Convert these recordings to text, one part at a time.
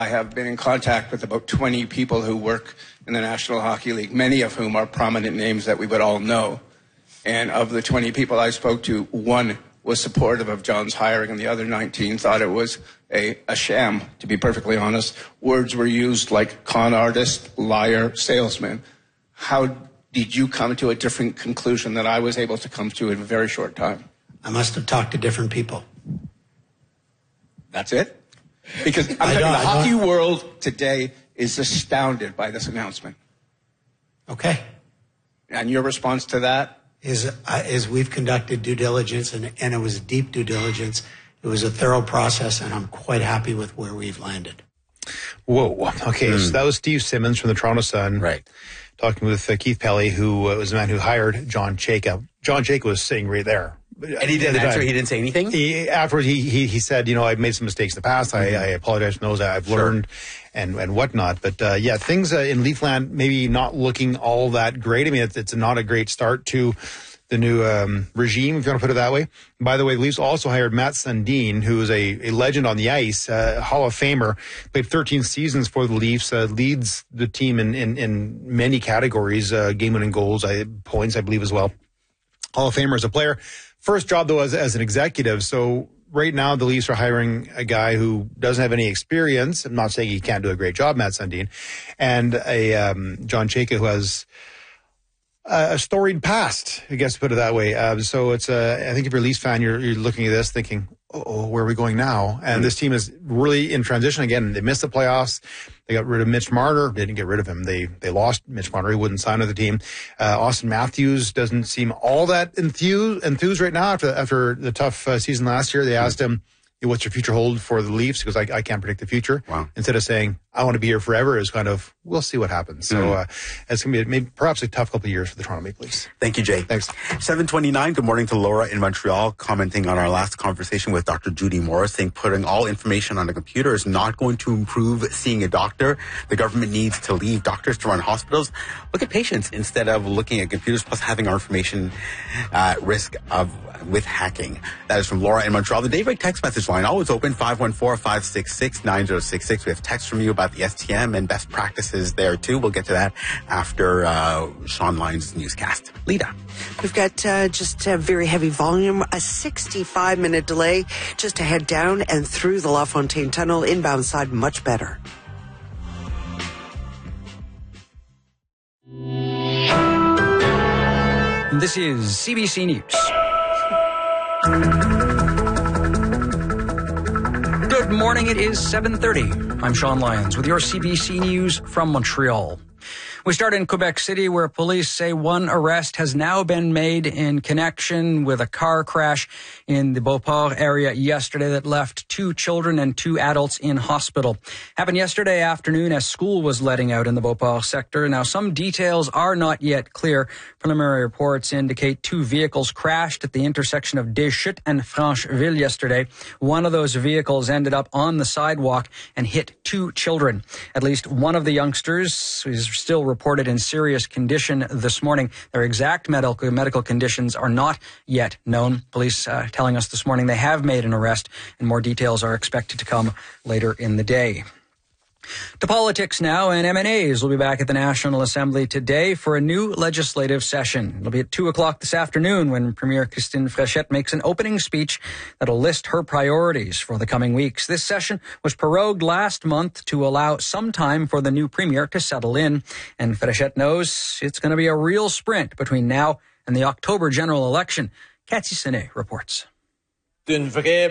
I have been in contact with about 20 people who work in the National Hockey League, many of whom are prominent names that we would all know. And of the 20 people I spoke to, one was supportive of John's hiring, and the other 19 thought it was a sham, to be perfectly honest. Words were used like con artist, liar, salesman. How did you come to a different conclusion that I was able to come to in a very short time? I must have talked to different people. That's it? Because the hockey world today is astounded by this announcement. Okay. And your response to that? Is we've conducted due diligence, and it was deep due diligence. It was a thorough process, and I'm quite happy with where we've landed. Whoa. Okay, so that was Steve Simmons from the Toronto Sun. Right. Talking with Keith Pelly, who was the man who hired John Chayka. John Chayka was sitting right there. And he didn't answer? He didn't say anything? Afterwards, he said, I've made some mistakes in the past. I apologize for those. I've learned and whatnot. But, things in Leafland maybe not looking all that great. I mean, it's not a great start to the new regime, if you want to put it that way. By the way, the Leafs also hired Matt Sundin, who is a legend on the ice, Hall of Famer, played 13 seasons for the Leafs, leads the team in many categories, game-winning goals, points, I believe, as well. Hall of Famer as a player. First job, though, as an executive. So right now, the Leafs are hiring a guy who doesn't have any experience. I'm not saying he can't do a great job, Matt Sundin, and a John Chayka who has a storied past, I guess, to put it that way. So it's I think if you're a Leafs fan, you're looking at this thinking, where are we going now? And this team is really in transition again. They missed the playoffs. They got rid of Mitch Marner. They didn't get rid of him. They lost Mitch Marner. He wouldn't sign with the team. Austin Matthews doesn't seem all that enthused right now after the tough season last year. They asked him, what's your future hold for the Leafs? Because I can't predict the future. Wow. Instead of saying, I want to be here forever, is kind of, we'll see what happens. So it's going to be perhaps a tough couple of years for the Toronto Maple Leafs. Thank you, Jay. Thanks. 7:29, good morning to Laura in Montreal, commenting on our last conversation with Dr. Judy Morris, saying putting all information on a computer is not going to improve seeing a doctor. The government needs to leave doctors to run hospitals. Look at patients instead of looking at computers, plus having our information at risk with hacking. That is from Laura in Montreal. The Daybreak text message line, always open, 514-566-9066. We have text from you about the STM and best practices there, too. We'll get to that after Sean Lyons' newscast. Lita. We've got just a very heavy volume, a 65-minute delay just to head down and through the LaFontaine Tunnel. Inbound side, much better. This is CBC News. Good morning, it is 7:30. I'm Sean Lyons with your CBC News from Montreal. We start in Quebec City, where police say one arrest has now been made in connection with a car crash in the Beauport area yesterday that left 2 children and 2 adults in hospital. Happened yesterday afternoon as school was letting out in the Beauport sector. Now, some details are not yet clear. Preliminary reports indicate 2 vehicles crashed at the intersection of Deschutes and Francheville yesterday. One of those vehicles ended up on the sidewalk and hit 2 children. At least one of the youngsters is still reported in serious condition this morning. Their exact medical conditions are not yet known. Police telling us this morning they have made an arrest, and more details are expected to come later in the day. To politics now, and MNAs will be back at the National Assembly today for a new legislative session. It'll be at 2 o'clock this afternoon when Premier Christine Fréchette makes an opening speech that'll list her priorities for the coming weeks. This session was prorogued last month to allow some time for the new premier to settle in. And Fréchette knows it's going to be a real sprint between now and the October general election. Cathy Senet reports. On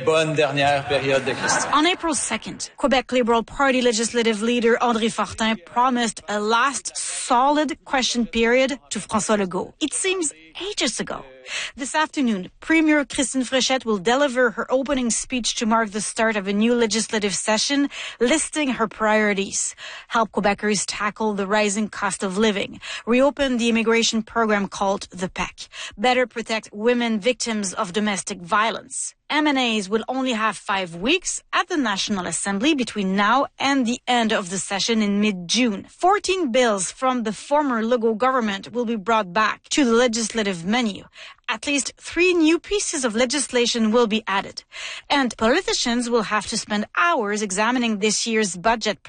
April 2nd, Quebec Liberal Party legislative leader André Fortin promised a last solid question period to François Legault. It seems ages ago. This afternoon, Premier Christine Fréchette will deliver her opening speech to mark the start of a new legislative session, listing her priorities. Help Quebecers tackle the rising cost of living. Reopen the immigration program called the PEC. Better protect women victims of domestic violence. MNAs will only have 5 weeks at the National Assembly between now and the end of the session in mid-June. 14 bills from the former Legault government will be brought back to the legislative menu. At least 3 new pieces of legislation will be added. And politicians will have to spend hours examining this year's budget